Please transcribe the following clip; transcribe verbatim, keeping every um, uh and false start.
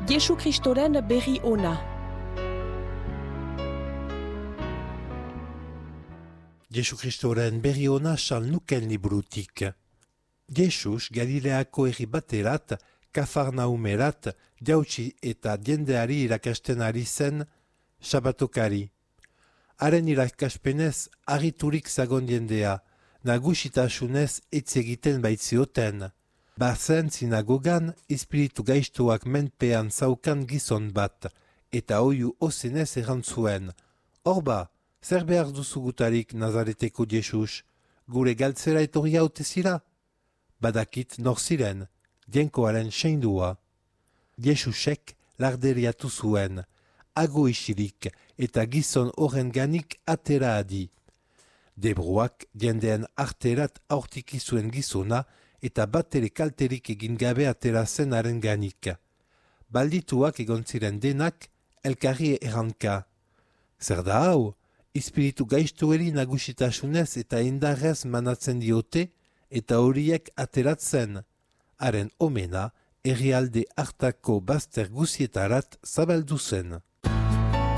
Jesu Kristoren berri ona. Jesu Kristoren berri ona Salnuken liburutik. Jesus Galileako herri baterat, Kafarnaumerat, jautsi eta jendeari irakasten ari zen sabatokari. Haren irakaspenez argiturik zagon jendea, nagusitasunez etz egiten baitzioten. Bazen sinagogan espiritu gaiztuak menpean zaukan gizon bat, eta oiu ozenez erantzuen. Horba, zer behar duzu gutarik Nazareteko Jesus, gure galtzera etorri haute zira? Badakit nor ziren, dienkoaren seindua. Jesusek larderiatu zuen, ago isirik eta gizon horren ganik atera adi. Debruak jendean arterat aurtiki zuen gizona eta batere kalterik egin gabe atera zenaren ganik. Baldituak egon ziren denak elkarri erranka. Zer da hau, espiritu gaiztueri nagusitasunez eta indarrez manatzen diote eta horiek ateratzen. Haren omena herrialde hartako bazter guzietarat zabaldu zen.